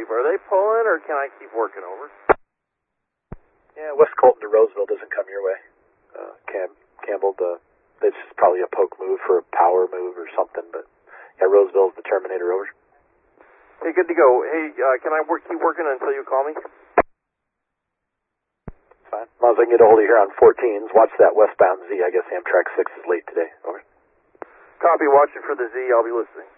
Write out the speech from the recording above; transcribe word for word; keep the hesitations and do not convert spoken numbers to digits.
Chief. Are they pulling, or can I keep working? Over. Yeah, West Colton to Roseville doesn't come your way. Uh, Cam, Campbell, the, it's probably a poke move for a power move or something, but yeah, Roseville's the Terminator. Over. Hey, good to go. Hey, uh, can I work, keep working until you call me? Fine. As long as I can get a hold of you here on fourteens, watch that westbound Z. I guess Amtrak six is late today. Over. Copy, watching for the Z. I'll be listening.